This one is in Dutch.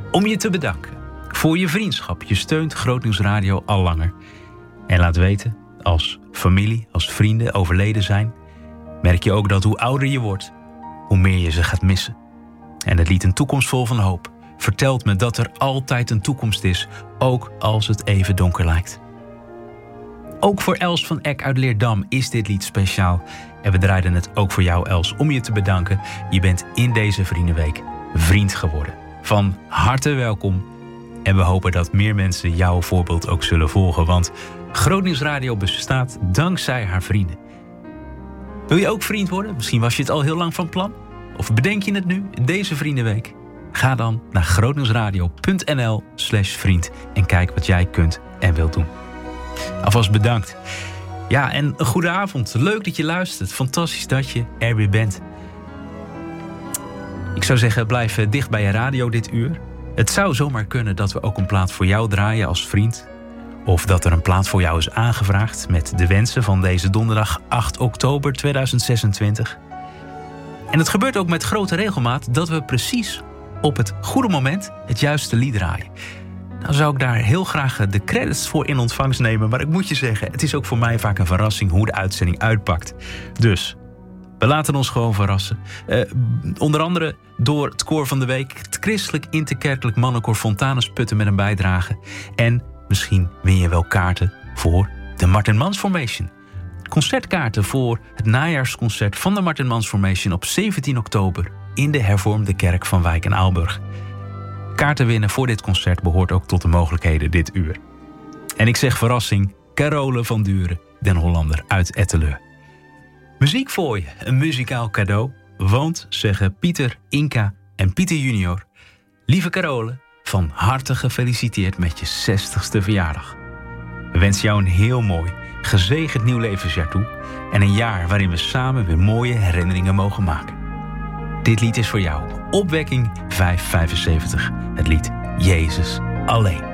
om je te bedanken voor je vriendschap. Je steunt Grootnieuws Radio al langer. En laat weten, als familie, als vrienden overleden zijn, merk je ook dat hoe ouder je wordt, hoe meer je ze gaat missen. En het lied Een toekomst vol van hoop vertelt me dat er altijd een toekomst is, ook als het even donker lijkt. Ook voor Els van Eck uit Leerdam is dit lied speciaal. En we draaiden het ook voor jou, Els, om je te bedanken. Je bent in deze Vriendenweek vriend geworden. Van harte welkom. En we hopen dat meer mensen jouw voorbeeld ook zullen volgen. Want Grootnieuws Radio bestaat dankzij haar vrienden. Wil je ook vriend worden? Misschien was je het al heel lang van plan. Of bedenk je het nu in deze Vriendenweek? Ga dan naar grootnieuwsradio.nl/vriend en kijk wat jij kunt en wilt doen. Alvast bedankt. Ja, en een goede avond. Leuk dat je luistert. Fantastisch dat je er weer bent. Ik zou zeggen, blijf dicht bij je radio dit uur. Het zou zomaar kunnen dat we ook een plaat voor jou draaien als vriend. Of dat er een plaat voor jou is aangevraagd met de wensen van deze donderdag 8 oktober 2026. En het gebeurt ook met grote regelmaat dat we precies op het goede moment het juiste lied draaien. Nou zou ik daar heel graag de credits voor in ontvangst nemen. Maar ik moet je zeggen, het is ook voor mij vaak een verrassing hoe de uitzending uitpakt. Dus we laten ons gewoon verrassen. Onder andere door het koor van de week, het Christelijk Interkerkelijk Mannenkoor Fontanus Putten met een bijdrage. En misschien win je wel kaarten voor de Martin Mans Formation. Concertkaarten voor het najaarsconcert van de Martin Mans Formation op 17 oktober in de hervormde kerk van Wijk en Aalburg. Kaarten winnen voor dit concert behoort ook tot de mogelijkheden dit uur. En ik zeg verrassing, Carole van Duren, den Hollander uit Etteleur. Muziek voor je, een muzikaal cadeau. Want, zeggen Pieter, Inka en Pieter junior, lieve Carole, van harte gefeliciteerd met je 60ste verjaardag. We wensen jou een heel mooi, gezegend nieuw levensjaar toe en een jaar waarin we samen weer mooie herinneringen mogen maken. Dit lied is voor jou. Opwekking 575. Het lied Jezus alleen.